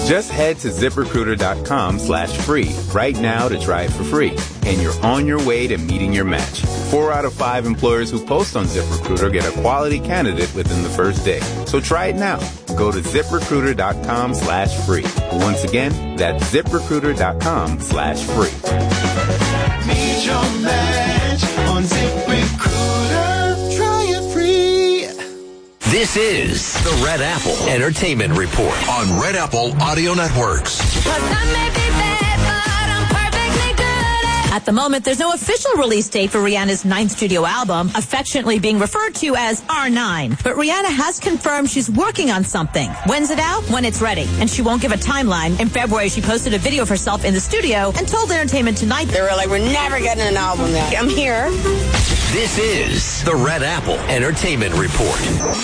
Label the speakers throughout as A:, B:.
A: Just head to ZipRecruiter.com/free right now to try it for free. And you're on your way to meeting your match. 4 out of 5 employers who post on ZipRecruiter get a quality candidate within the first day. So try it now. Go to ZipRecruiter.com/free. Once again, that's ZipRecruiter.com/free.
B: Meet your match on ZipRecruiter. Try it free.
C: This is the Red Apple Entertainment Report on Red Apple Audio Networks.
D: At the moment, there's no official release date for Rihanna's 9th studio album, affectionately being referred to as R9. But Rihanna has confirmed she's working on something. When's it out? When it's ready. And she won't give a timeline. In February, she posted a video of herself in the studio and told Entertainment Tonight
E: they were like, we're never getting an album yet. I'm here.
C: This is the Red Apple Entertainment Report.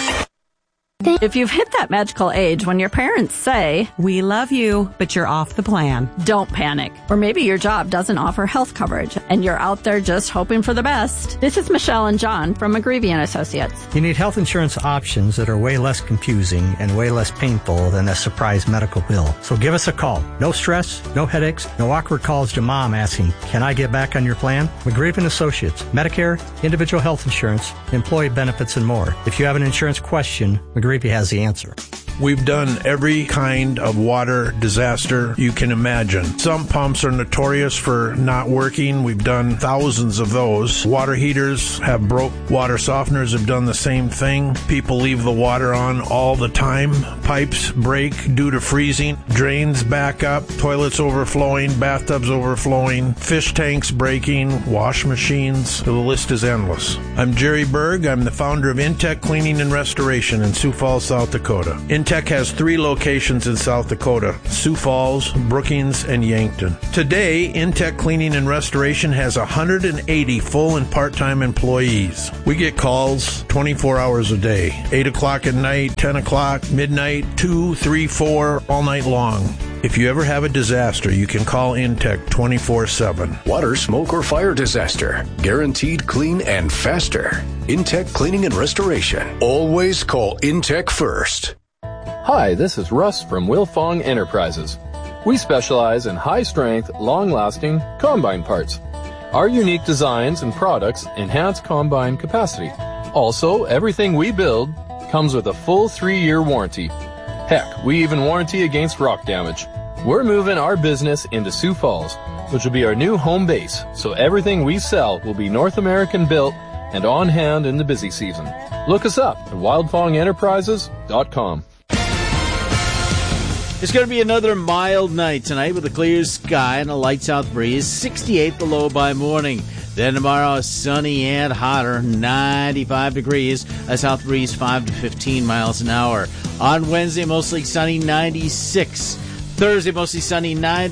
F: If you've hit that magical age when your parents say,
G: "We love you, but you're off the plan,"
F: don't panic. Or maybe your job doesn't offer health coverage and you're out there just hoping for the best. This is Michelle and John from McGreevy & Associates.
H: You need health insurance options that are way less confusing and way less painful than a surprise medical bill. So give us a call. No stress, no headaches, no awkward calls to mom asking, "Can I get back on your plan?" McGreevy & Associates. Medicare, individual health insurance, employee benefits, and more. If you have an insurance question, McGreevy has the answer.
I: We've done every kind of water disaster you can imagine. Some pumps are notorious for not working. We've done thousands of those. Water heaters have broke. Water softeners have done the same thing. People leave the water on all the time. Pipes break due to freezing. Drains back up. Toilets overflowing. Bathtubs overflowing. Fish tanks breaking. Wash machines. The list is endless. I'm Jerry Berg. I'm the founder of Intech Cleaning and Restoration in Sioux Falls, South Dakota. Intech has 3 locations in South Dakota: Sioux Falls, Brookings, and Yankton. Today, Intech Cleaning and Restoration has 180 full and part-time employees. We get calls 24 hours a day, 8 o'clock at night, 10 o'clock, midnight, 2, 3, 4, all night long. If you ever have a disaster, you can call Intech 24/7.
C: Water, smoke, or fire disaster. Guaranteed clean and faster. Intech Cleaning and Restoration. Always call Intech first.
J: Hi, this is Russ from Wilfong Enterprises. We specialize in high-strength, long-lasting combine parts. Our unique designs and products enhance combine capacity. Also, everything we build comes with a full 3-year warranty. Heck, we even warranty against rock damage. We're moving our business into Sioux Falls, which will be our new home base, so everything we sell will be North American built and on hand in the busy season. Look us up at wildfongenterprises.com.
K: It's going to be another mild night tonight with a clear sky and a light south breeze, 68 the low by morning. Then tomorrow, sunny and hotter, 95 degrees, a south breeze 5 to 15 miles an hour. On Wednesday, mostly sunny, 96. Thursday, mostly sunny,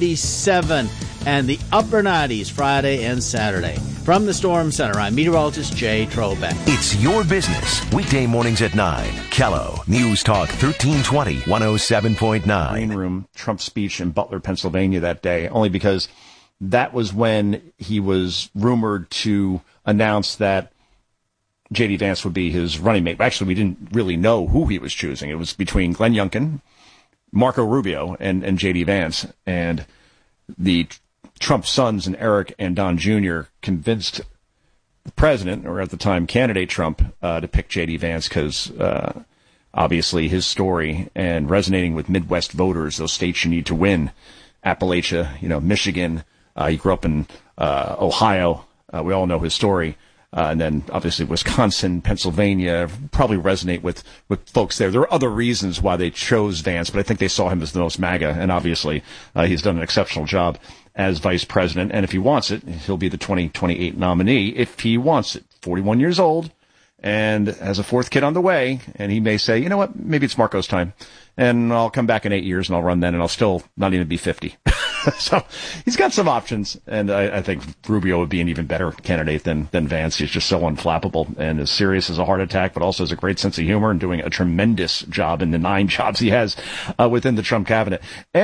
K: 97. And the upper 90s Friday and Saturday. From the Storm Center, I'm meteorologist Jay Trobeck.
C: It's your business. Weekday mornings at 9. Kello, News Talk 1320, 107.9.
L: Green Room, Trump's speech in Butler, Pennsylvania that day, only because that was when he was rumored to announce that J.D. Vance would be his running mate. Actually, we didn't really know who he was choosing. It was between Glenn Youngkin, Marco Rubio, and J.D. Vance. And the Trump sons and Eric and Don Jr. convinced the president, or at the time candidate Trump, to pick J.D. Vance because obviously his story and resonating with Midwest voters, those states you need to win, Appalachia, Michigan. He grew up in Ohio. We all know his story. And then obviously Wisconsin, Pennsylvania probably resonate with folks there. There are other reasons why they chose Vance, but I think they saw him as the most MAGA. And obviously he's done an exceptional job as vice president. And if he wants it, he'll be the 2028 nominee if he wants it. 41 years old and has a 4th kid on the way. And he may say, you know what, maybe it's Marco's time. And I'll come back in 8 years and I'll run then and I'll still not even be 50. So he's got some options, and I think Rubio would be an even better candidate than Vance. He's just so unflappable and as serious as a heart attack, but also has a great sense of humor and doing a tremendous job in the 9 jobs he has within the Trump cabinet.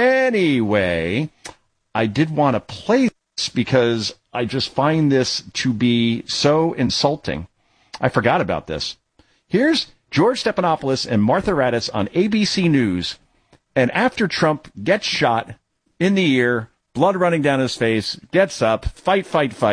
L: Anyway, I did want to play this because I just find this to be so insulting. I forgot about this. Here's George Stephanopoulos and Martha Raddatz on ABC News And after Trump gets shot in the ear, blood running down his face, gets up, fight,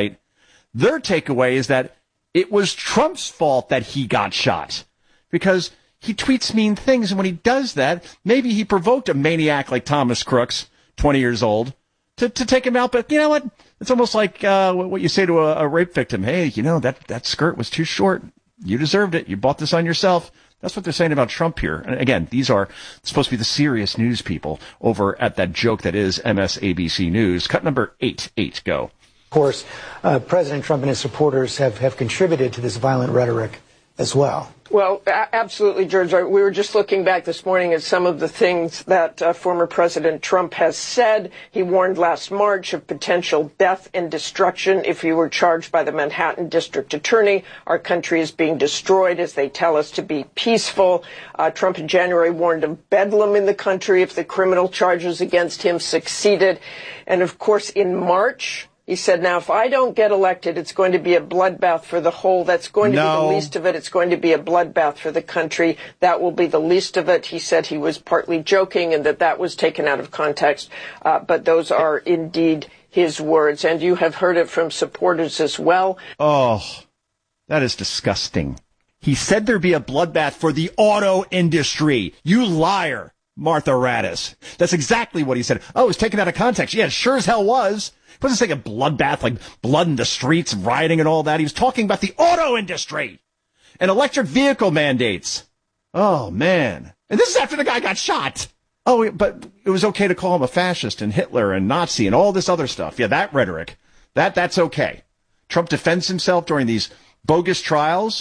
L: their takeaway is that it was Trump's fault that he got shot because he tweets mean things. And when he does that, maybe he provoked a maniac like Thomas Crooks, 20 years old, to take him out. But you know what? It's almost like what you say to a rape victim. Hey, you know, that skirt was too short. You deserved it. You bought this on yourself. That's what they're saying about Trump here. And again, these are supposed to be the serious news people over at that joke that is MSABC News. Cut number 8, go.
M: Of course, President Trump and his supporters have contributed to this violent rhetoric as well.
N: Well, absolutely, George. We were just looking back this morning at some of the things that former President Trump has said. He warned last March of potential death and destruction if he were charged by the Manhattan District Attorney. Our country is being destroyed as they tell us to be peaceful. Trump in January warned of bedlam in the country if the criminal charges against him succeeded. And, of course, in March, he said, now, if I don't get elected, it's going to be a bloodbath for the whole. That's going to be the least of it. It's going to be a bloodbath for the country. That will be the least of it. He said he was partly joking and that was taken out of context. But those are indeed his words. And you have heard it from supporters as well.
L: Oh, that is disgusting. He said there'd be a bloodbath for the auto industry. You liar, Martha Raddatz. That's exactly what he said. Oh, it was taken out of context. Yeah, it sure as hell was. He wasn't saying a bloodbath like blood in the streets, rioting and all that. He was talking about the auto industry and electric vehicle mandates. Oh, man. And this is after the guy got shot. Oh, but it was okay to call him a fascist and Hitler and Nazi and all this other stuff. Yeah, that rhetoric, that's okay. Trump defends himself during these bogus trials.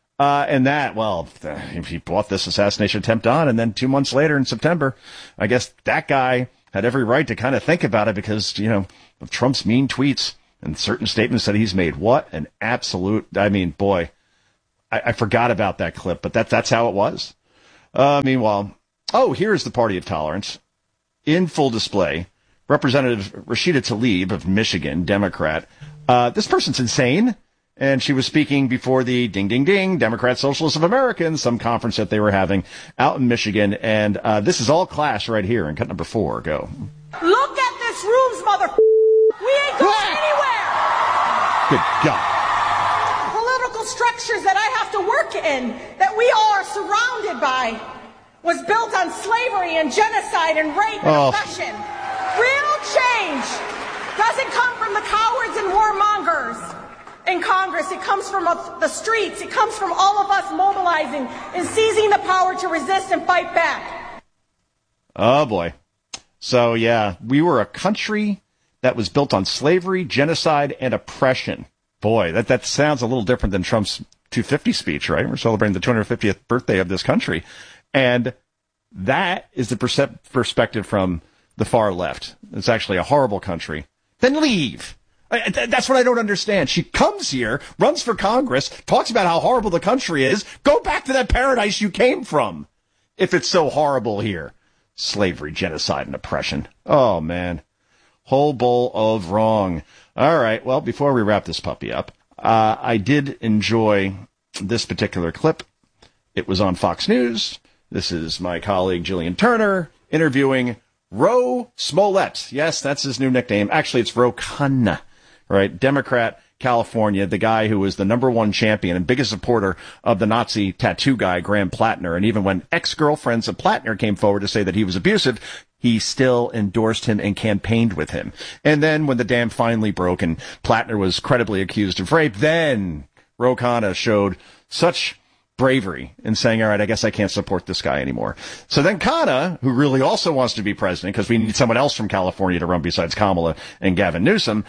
L: And that, well, he brought this assassination attempt on, and then 2 months later in September, I guess that guy had every right to kind of think about it because, you know, of Trump's mean tweets and certain statements that he's made. What an absolute, I mean, boy, I forgot about that clip, but that's how it was. Meanwhile, here's the Party of Tolerance in full display. Representative Rashida Tlaib of Michigan, Democrat. This person's insane. And she was speaking before the Ding, Ding, Ding, Democrat Socialists of America, some conference that they were having out in Michigan. And this is all clash right here in cut number 4. Go.
O: Look at this rooms, mother. We ain't going anywhere.
L: Good God.
O: Political structures that I have to work in, that we all are surrounded by, was built on slavery and genocide and rape and oppression. Real change doesn't come from the cowards and warmongers in Congress. It comes from the streets. It comes from all of us mobilizing and seizing the power to resist and fight back.
L: Oh, boy. So, yeah, we were a country that was built on slavery, genocide, and oppression. Boy, that sounds a little different than Trump's 250 speech, right? We're celebrating the 250th birthday of this country. And that is the perspective from the far left. It's actually a horrible country. Then leave. That's what I don't understand. She comes here, runs for Congress, talks about how horrible the country is. Go back to that paradise you came from, if it's so horrible here. Slavery, genocide, and oppression. Oh, man. Whole bowl of wrong. All right, well, before we wrap this puppy up, I did enjoy this particular clip. It was on Fox News. This is my colleague Jillian Turner interviewing Ro Smollett. Yes, that's his new nickname. Actually, it's Ro Khanna. Right, Democrat, California, the guy who was the #1 champion and biggest supporter of the Nazi tattoo guy, Graham Plattner. And even when ex-girlfriends of Plattner came forward to say that he was abusive, he still endorsed him and campaigned with him. And then when the dam finally broke and Plattner was credibly accused of rape, then Ro Khanna showed such bravery in saying, all right, I guess I can't support this guy anymore. So then Khanna, who really also wants to be president because we need someone else from California to run besides Kamala and Gavin Newsom,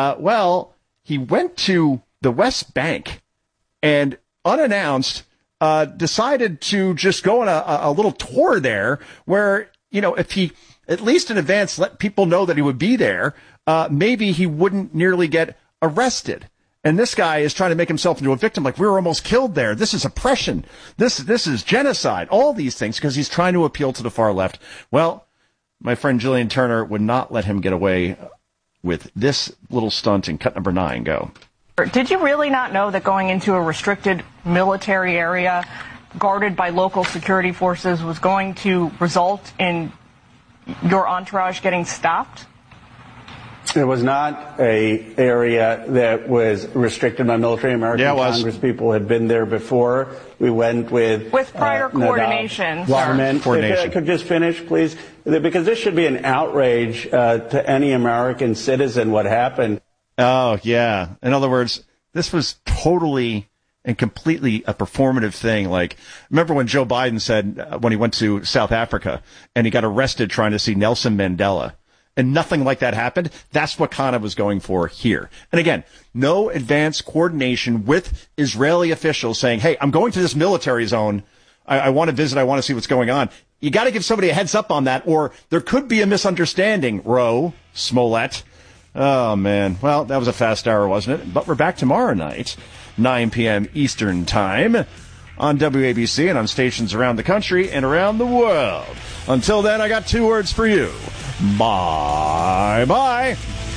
L: he went to the West Bank and unannounced decided to just go on a little tour there where, you know, if he at least in advance let people know that he would be there, maybe he wouldn't nearly get arrested. And this guy is trying to make himself into a victim, like we were almost killed there. This is oppression. This is genocide. All these things because he's trying to appeal to the far left. Well, my friend Jillian Turner would not let him get away with this little stunt in cut number 9. Go.
P: Did you really not know that going into a restricted military area guarded by local security forces was going to result in your entourage getting stopped?
Q: It was not a area that was restricted by military. American Congress people had been there before. We went with
P: prior coordination.
Q: Waterman, if I could just finish, please, because this should be an outrage to any American citizen. What happened?
L: Oh yeah. In other words, this was totally and completely a performative thing. Like, remember when Joe Biden said when he went to South Africa and he got arrested trying to see Nelson Mandela? And nothing like that happened. That's what Khanna was going for here. And again, no advanced coordination with Israeli officials saying, hey, I'm going to this military zone. I want to visit. I want to see what's going on. You got to give somebody a heads up on that, or there could be a misunderstanding, Smollett. Oh, man. Well, that was a fast hour, wasn't it? But we're back tomorrow night, 9 p.m. Eastern Time on WABC and on stations around the country and around the world. Until then, I got two words for you. Bye-bye.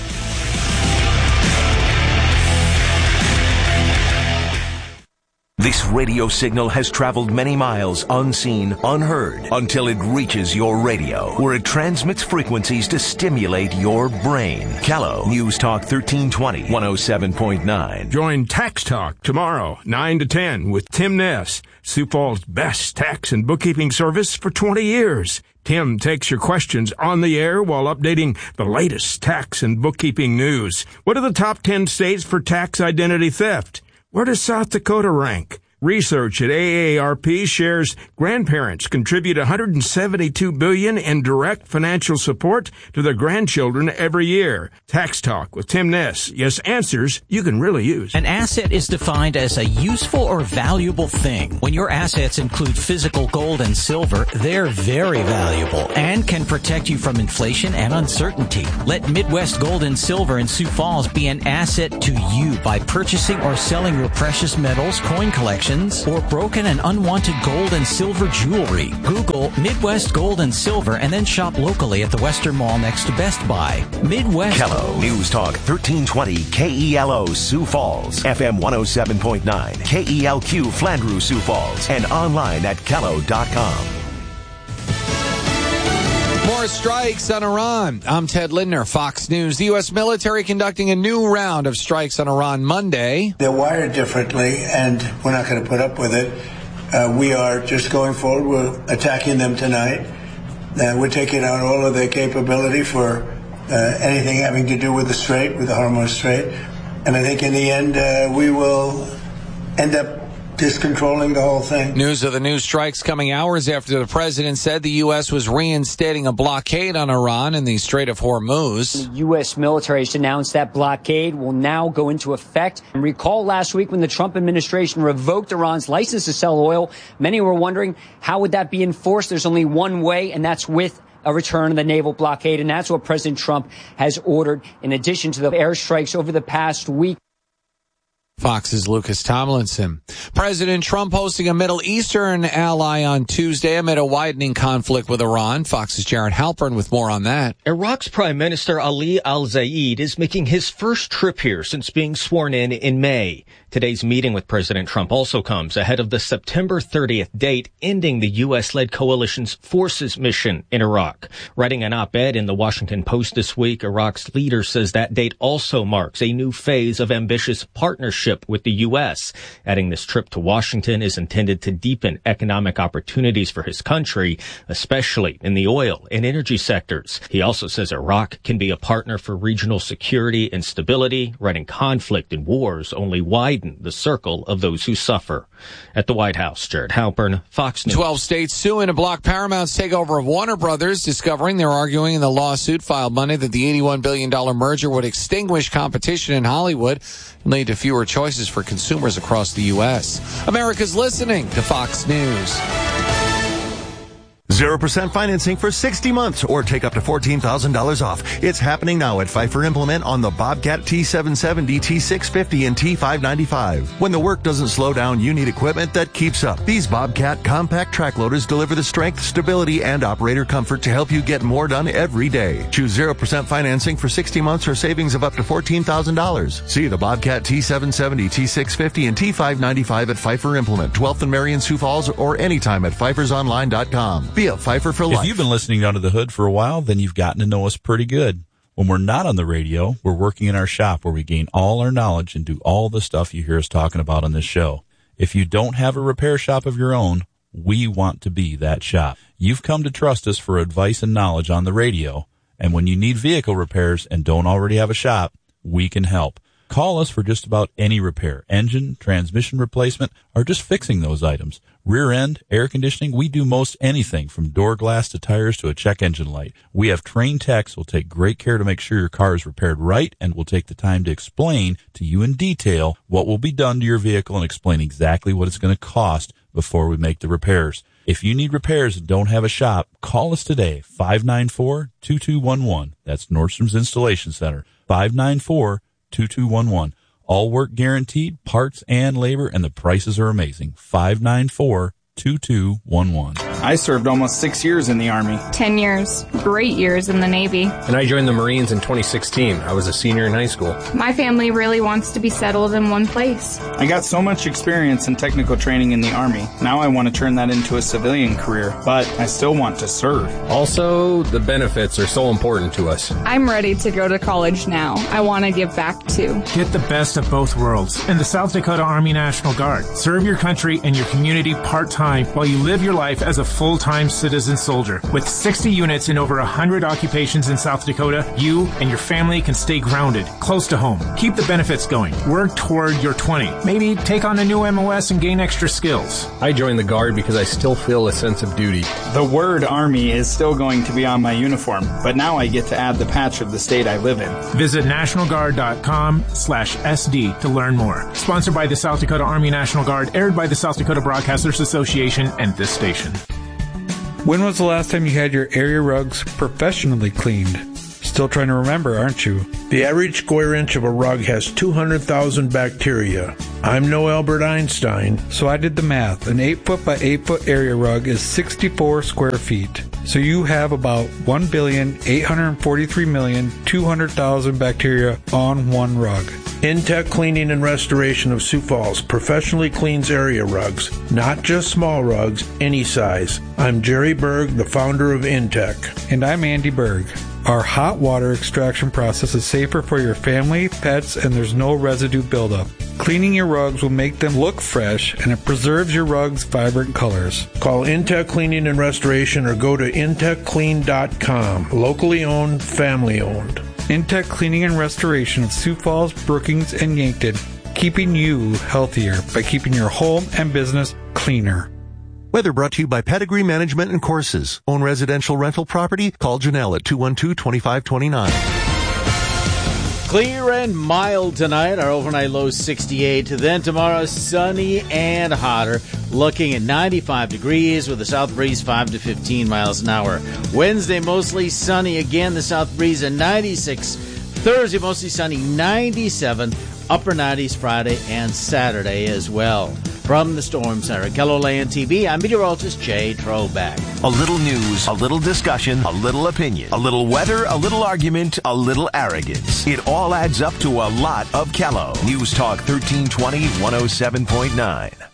R: This radio signal has traveled many miles unseen, unheard, until it reaches your radio, where it transmits frequencies to stimulate your brain. Callow News Talk 1320, 107.9.
S: Join Tax Talk tomorrow, 9 to 10, with Tim Ness, Sioux Falls' best tax and bookkeeping service for 20 years. Tim takes your questions on the air while updating the latest tax and bookkeeping news. What are the top 10 states for tax identity theft? Where does South Dakota rank? Research at AARP shares grandparents contribute $172 billion in direct financial support to their grandchildren every year. Tax Talk with Tim Ness. Yes, answers you can really use.
T: An asset is defined as a useful or valuable thing. When your assets include physical gold and silver, they're very valuable and can protect you from inflation and uncertainty. Let Midwest Gold and Silver in Sioux Falls be an asset to you by purchasing or selling your precious metals, coin collection, or broken and unwanted gold and silver jewelry. Google Midwest Gold and Silver and then shop locally at the Western Mall next to Best Buy. Midwest
R: Callow News Talk 1320 KELO Sioux Falls, FM 107.9 KELQ Flandreau Sioux Falls, and online at Callow.com.
U: More strikes on Iran. I'm Ted Lindner, Fox News. The U.S. military conducting a new round of strikes on Iran Monday.
V: They're wired differently, and we're not going to put up with it. We are just going forward. We're attacking them tonight. We're taking out all of their capability for anything having to do with the Strait, with the Hormuz Strait. And I think in the end, we will end up just controlling the whole thing.
U: News of the new strikes coming hours after the president said the U.S. was reinstating a blockade on Iran in the Strait of Hormuz.
W: The U.S. military has announced that blockade will now go into effect. And recall last week when the Trump administration revoked Iran's license to sell oil, many were wondering how would that be enforced? There's only one way, and that's with a return of the naval blockade. And that's what President Trump has ordered in addition to the airstrikes over the past week.
U: Fox's Lucas Tomlinson. President Trump hosting a Middle Eastern ally on Tuesday amid a widening conflict with Iran. Fox's Jared Halpern with more on that.
X: Iraq's Prime Minister Ali al-Zaid is making his first trip here since being sworn in May. Today's meeting with President Trump also comes ahead of the September 30th date ending the U.S.-led coalition's forces mission in Iraq. Writing an op-ed in the Washington Post this week, Iraq's leader says that date also marks a new phase of ambitious partnership with the U.S., adding this trip to Washington is intended to deepen economic opportunities for his country, especially in the oil and energy sectors. He also says Iraq can be a partner for regional security and stability, writing conflict and wars only widen the circle of those who suffer. At the White House, Jared Halpern, Fox News.
U: 12 states suing to block Paramount's takeover of Warner Brothers, discovering they're arguing in the lawsuit filed Monday that the $81 billion merger would extinguish competition in Hollywood and lead to fewer choices for consumers across the U.S. America's listening to Fox News.
Y: 0% financing for 60 months or take up to $14,000 off. It's happening now at Pfeiffer Implement on the Bobcat T770, T650, and T595. When the work doesn't slow down, you need equipment that keeps up. These Bobcat compact track loaders deliver the strength, stability, and operator comfort to help you get more done every day. Choose 0% financing for 60 months or savings of up to $14,000. See the Bobcat T770, T650, and T595 at Pfeiffer Implement, 12th and Marion, Sioux Falls, or anytime at pfeiffersonline.com. Be Be a Pfeiffer for life.
A: If you've been listening to Under the Hood for a while, then you've gotten to know us pretty good. When we're not on the radio, we're working in our shop where we gain all our knowledge and do all the stuff you hear us talking about on this show. If you don't have a repair shop of your own, we want to be that shop. You've come to trust us for advice and knowledge on the radio, and when you need vehicle repairs and don't already have a shop, we can help. Call us for just about any repair, engine, transmission replacement, or just fixing those items. Rear end, air conditioning, we do most anything from door glass to tires to a check engine light. We have trained techs who will take great care to make sure your car is repaired right and will take the time to explain to you in detail what will be done to your vehicle and explain exactly what it's going to cost before we make the repairs. If you need repairs and don't have a shop, call us today, 594-2211. That's Nordstrom's Installation Center, 594-2211. All work guaranteed, parts and labor, and the prices are amazing. 594-2211.
B: I served almost 6 years in the Army.
P: 10 years. Great years in the Navy.
D: And I joined the Marines in 2016. I was a senior in high school.
P: My family really wants to be settled in one place.
B: I got so much experience and technical training in the Army. Now I want to turn that into a civilian career, but I still want to serve.
D: Also, the benefits are so important to us.
P: I'm ready to go to college now. I want to give back too.
E: Get the best of both worlds in the South Dakota Army National Guard. Serve your country and your community part-time while you live your life as a full-time citizen soldier. With 60 units in over 100 occupations in South Dakota, you and your family can stay grounded, close to home. Keep the benefits going. Work toward your 20. Maybe take on a new MOS and gain extra skills.
D: I joined the Guard because I still feel a sense of duty.
B: The word Army is still going to be on my uniform, but now I get to add the patch of the state I live in.
E: Visit nationalguard.com/SD to learn more. Sponsored by the South Dakota Army National Guard, aired by the South Dakota Broadcasters Association and this station.
G: When was the last time you had your area rugs professionally cleaned? Still trying to remember, aren't you?
I: The average square inch of a rug has 200,000 bacteria. I'm no Albert Einstein.
G: So I did the math. An 8-foot by 8-foot area rug is 64 square feet. So you have about 1,843,200,000 bacteria on one rug.
I: Intech Cleaning and Restoration of Sioux Falls professionally cleans area rugs, not just small rugs, any size. I'm Jerry Berg, the founder of Intech.
G: And I'm Andy Berg. Our hot water extraction process is safer for your family, pets, and there's no residue buildup. Cleaning your rugs will make them look fresh, and it preserves your rugs' vibrant colors.
I: Call Intech Cleaning and Restoration or go to intechclean.com. Locally owned, family owned.
G: Intech Cleaning and Restoration of Sioux Falls, Brookings, and Yankton, keeping you healthier by keeping your home and business cleaner.
Y: Weather brought to you by Pedigree Management and Courses. Own residential rental property? Call Janelle at 212-2529.
K: Clear and mild tonight. Our overnight low 68. Then tomorrow, sunny and hotter. Looking at 95 degrees with a south breeze 5 to 15 miles an hour. Wednesday, mostly sunny again. The south breeze at 96. Thursday, mostly sunny 97. Upper 90s Friday and Saturday as well. From the Storm Center, KELOLAND TV, I'm meteorologist Jay Troback.
R: A little news, a little discussion, a little opinion, a little weather, a little argument, a little arrogance. It all adds up to a lot of Kello. News Talk 1320, 107.9.